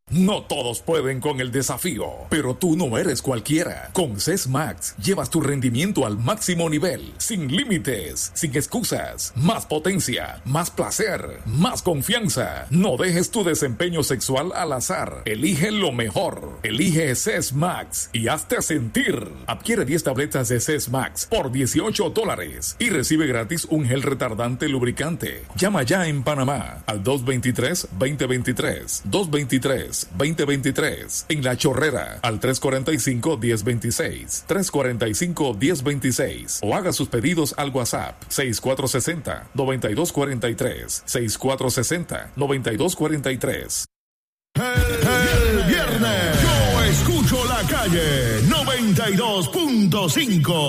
No todos pueden con el desafío, pero tú no eres cualquiera. Con CES Max llevas tu rendimiento al máximo nivel, sin límites, sin excusas, más potencia, más placer, más confianza. No dejes tu desempeño sexual al azar. Elige lo mejor. Elige CES Max y hazte sentir. Adquiere 10 tabletas de CES Max por $18 y recibe gratis un gel retardante lubricante. Llama ya en Panamá al 223-2023, 223-2023, en La Chorrera al 345-1026, 345-1026, o haga sus pedidos al WhatsApp 6460-9243, 6460-9243. El viernes yo escucho la calle 92.5.